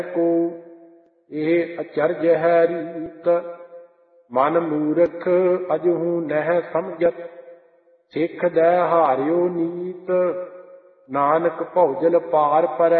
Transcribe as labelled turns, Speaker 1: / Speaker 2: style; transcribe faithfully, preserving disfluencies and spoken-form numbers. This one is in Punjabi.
Speaker 1: ਕੋ ਇਹ ਅਚਰਜ ਹੈ ਰੀਤ। ਮਨ ਮੂਰਖ ਅਜਹੂ ਨਹਿ ਸਮਝਤ, ਸਿੱਖ ਦੈ ਹਾਰਿਓ ਨੀਤ। ਨਾਨਕ ਭਉਜਲ ਪਾਰ ਪਰੈ